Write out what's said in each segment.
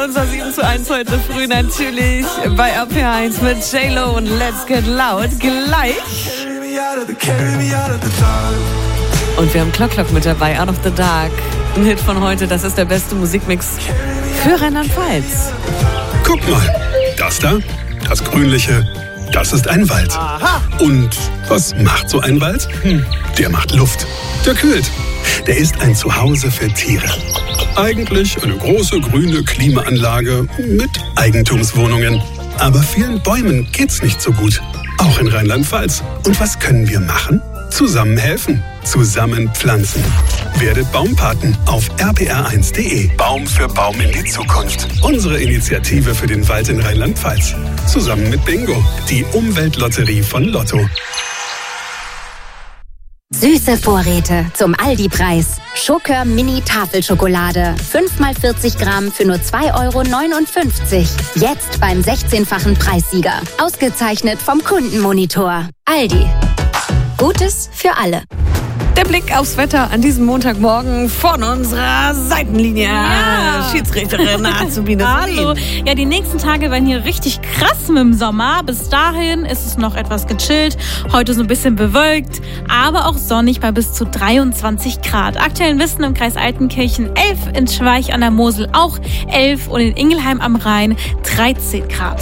unser 7:1 heute früh natürlich bei RPA1 mit J-Lo und Let's Get Loud gleich. Und wir haben Clock mit dabei, Out of the Dark. Ein Hit von heute, das ist der beste Musikmix für Rheinland-Pfalz. Guck mal, das da, das Grünliche, das ist ein Wald. Aha. Und was macht so ein Wald? Der macht Luft, der kühlt. Der ist ein Zuhause für Tiere. Eigentlich eine große grüne Klimaanlage mit Eigentumswohnungen. Aber vielen Bäumen geht's nicht so gut. Auch in Rheinland-Pfalz. Und was können wir machen? Zusammen helfen. Zusammen pflanzen. Werdet Baumpaten auf rpr1.de. Baum für Baum in die Zukunft. Unsere Initiative für den Wald in Rheinland-Pfalz. Zusammen mit Bingo, die Umweltlotterie von Lotto. Süße Vorräte zum Aldi-Preis. Schokör Mini Tafelschokolade. 5x40 Gramm für nur 2,59 €. Jetzt beim 16-fachen Preissieger. Ausgezeichnet vom Kundenmonitor. Aldi. Gutes für alle. Der Blick aufs Wetter an diesem Montagmorgen von unserer Seitenlinie. Ja. Schiedsrichterin Azubine. Hallo. Ja, die nächsten Tage werden hier richtig krass mit dem Sommer. Bis dahin ist es noch etwas gechillt. Heute so ein bisschen bewölkt, aber auch sonnig bei bis zu 23 Grad. Aktuell in Wissen im Kreis Altenkirchen 11, in Schweich an der Mosel auch 11 und in Ingelheim am Rhein 13 Grad.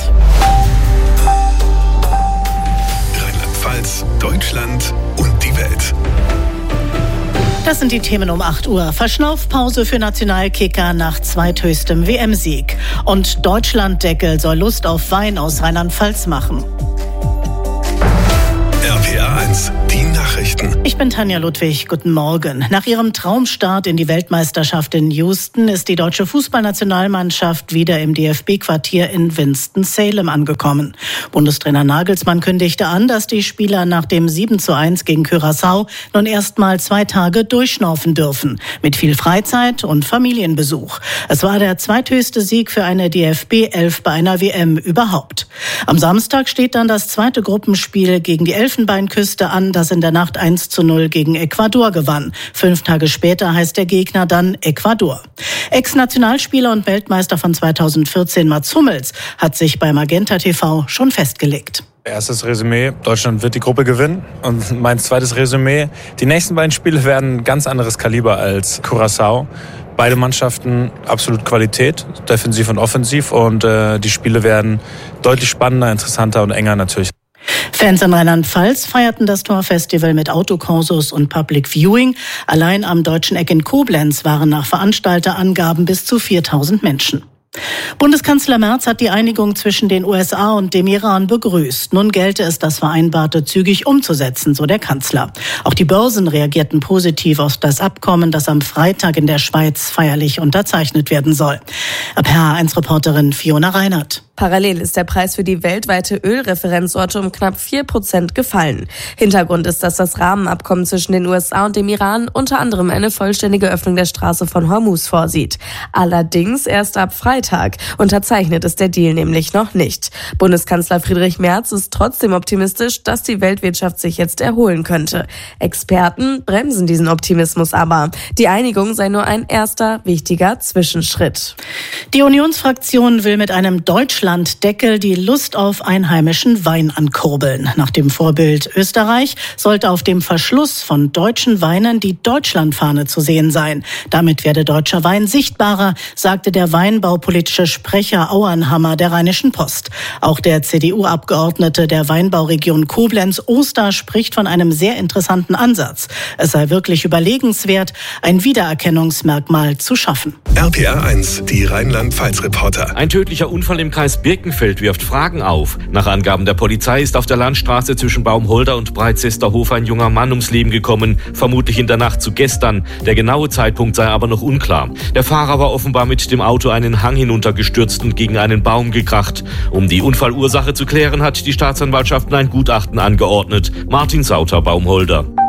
Rheinland-Pfalz, Deutschland und die Welt. Das sind die Themen um 8 Uhr. Verschnaufpause für Nationalkicker nach zweithöchstem WM-Sieg. Und Deutschlanddeckel soll Lust auf Wein aus Rheinland-Pfalz machen. RPA1, die Nachrichten. Ich bin Tanja Ludwig, guten Morgen. Nach ihrem Traumstart in die Weltmeisterschaft in Houston ist die deutsche Fußballnationalmannschaft wieder im DFB-Quartier in Winston-Salem angekommen. Bundestrainer Nagelsmann kündigte an, dass die Spieler nach dem 7:1 gegen Curaçao nun erst mal 2 Tage durchschnaufen dürfen. Mit viel Freizeit und Familienbesuch. Es war der zweithöchste Sieg für eine DFB-11 bei einer WM überhaupt. Am Samstag steht dann das zweite Gruppenspiel gegen die Elfenbeinküste an, das in der Nacht 1:0 gegen Ecuador gewann. 5 Tage später heißt der Gegner dann Ecuador. Ex-Nationalspieler und Weltmeister von 2014 Mats Hummels hat sich bei Magenta TV schon festgelegt. Erstes Resümee, Deutschland wird die Gruppe gewinnen. Und mein zweites Resümee, die nächsten beiden Spiele werden ein ganz anderes Kaliber als Curaçao. Beide Mannschaften absolut Qualität, defensiv und offensiv. Und die Spiele werden deutlich spannender, interessanter und enger natürlich. Fans in Rheinland-Pfalz feierten das Torfestival mit Autokursus und Public Viewing. Allein am Deutschen Eck in Koblenz waren nach Veranstalterangaben bis zu 4.000 Menschen. Bundeskanzler Merz hat die Einigung zwischen den USA und dem Iran begrüßt. Nun gelte es, das Vereinbarte zügig umzusetzen, so der Kanzler. Auch die Börsen reagierten positiv auf das Abkommen, das am Freitag in der Schweiz feierlich unterzeichnet werden soll. RPA1-Reporterin Fiona Reinhardt. Parallel ist der Preis für die weltweite Ölreferenzorte um knapp 4% gefallen. Hintergrund ist, dass das Rahmenabkommen zwischen den USA und dem Iran unter anderem eine vollständige Öffnung der Straße von Hormuz vorsieht. Allerdings erst ab Freitag. Unterzeichnet ist der Deal nämlich noch nicht. Bundeskanzler Friedrich Merz ist trotzdem optimistisch, dass die Weltwirtschaft sich jetzt erholen könnte. Experten bremsen diesen Optimismus aber. Die Einigung sei nur ein erster wichtiger Zwischenschritt. Die Unionsfraktion will mit einem Deutschlanddeckel die Lust auf einheimischen Wein ankurbeln. Nach dem Vorbild Österreich sollte auf dem Verschluss von deutschen Weinen die Deutschlandfahne zu sehen sein. Damit werde deutscher Wein sichtbarer, sagte der weinbaupolitische Sprecher Auernhammer der Rheinischen Post. Auch der CDU-Abgeordnete der Weinbauregion Koblenz-Oster spricht von einem sehr interessanten Ansatz. Es sei wirklich überlegenswert, ein Wiedererkennungsmerkmal zu schaffen. RPR1, die Rheinland-Pfalz-Reporter. Ein tödlicher Unfall im Kreis Birkenfeld wirft Fragen auf. Nach Angaben der Polizei ist auf der Landstraße zwischen Baumholder und Breitzesterhof ein junger Mann ums Leben gekommen, vermutlich in der Nacht zu gestern. Der genaue Zeitpunkt sei aber noch unklar. Der Fahrer war offenbar mit dem Auto einen Hang hinuntergestürzt und gegen einen Baum gekracht. Um die Unfallursache zu klären, hat die Staatsanwaltschaft ein Gutachten angeordnet. Martin Sauter, Baumholder.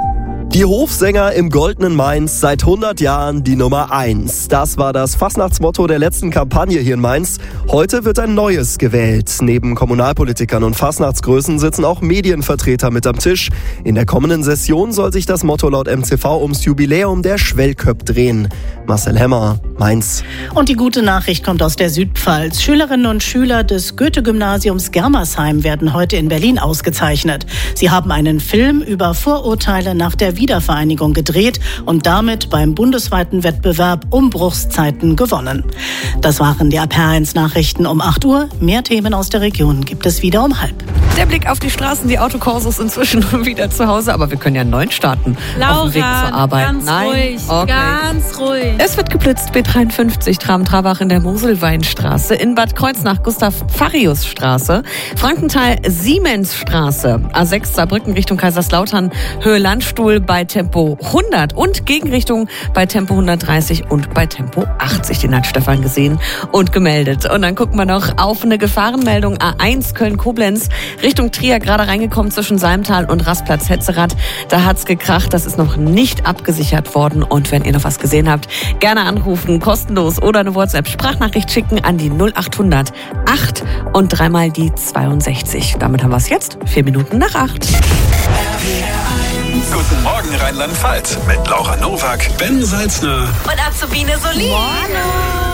Die Hofsänger im goldenen Mainz, seit 100 Jahren die Nummer 1. Das war das Fastnachtsmotto der letzten Kampagne hier in Mainz. Heute wird ein neues gewählt. Neben Kommunalpolitikern und Fastnachtsgrößen sitzen auch Medienvertreter mit am Tisch. In der kommenden Session soll sich das Motto laut MCV ums Jubiläum der Schwellköpp drehen. Marcel Hemmer, Mainz. Und die gute Nachricht kommt aus der Südpfalz. Schülerinnen und Schüler des Goethe-Gymnasiums Germersheim werden heute in Berlin ausgezeichnet. Sie haben einen Film über Vorurteile nach der Wiedervereinigung gedreht und damit beim bundesweiten Wettbewerb Umbruchszeiten gewonnen. Das waren die AP1-Nachrichten um 8 Uhr. Mehr Themen aus der Region gibt es wieder um 12:30. Der Blick auf die Straßen, die Autokursus inzwischen wieder zu Hause, aber wir können ja 9 starten. Laura, auf dem Weg zur Arbeit. Ganz Nein? ruhig, Okay. ganz ruhig. Es wird geblitzt, B53, Traben-Trabach in der Moselweinstraße, in Bad Kreuznach Gustav-Farius-Straße, Frankenthal Siemensstraße, A6 Saarbrücken Richtung Kaiserslautern, Höhe Landstuhl bei Tempo 100 und Gegenrichtung bei Tempo 130 und bei Tempo 80. Den hat Stefan gesehen und gemeldet. Und dann gucken wir noch auf eine Gefahrenmeldung A1 Köln-Koblenz Richtung Trier, gerade reingekommen zwischen Salmtal und Rastplatz-Hetzerath. Da hat's gekracht, das ist noch nicht abgesichert worden. Und wenn ihr noch was gesehen habt, gerne anrufen, kostenlos oder eine WhatsApp-Sprachnachricht schicken an die 0800 8 und 3 die 62. Damit haben wir es jetzt, 4 Minuten nach 8. Guten Morgen Rheinland-Pfalz mit Laura Nowak, Ben Salzner Und Azubine Solin.